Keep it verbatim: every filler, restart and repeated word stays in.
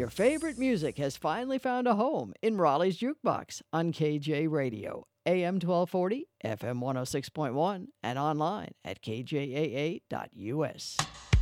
Your favorite music has finally found a home in Raleigh's Jukebox on K J Radio, A M twelve forty, F M one oh six point one, and online at k j a a dot u s.